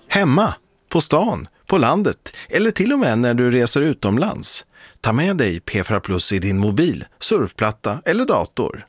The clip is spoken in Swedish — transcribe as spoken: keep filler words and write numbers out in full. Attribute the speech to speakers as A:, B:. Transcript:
A: Hemma, på stan, på landet eller till och med när du reser utomlands. Ta med dig P fyra Plus i din mobil, surfplatta eller dator.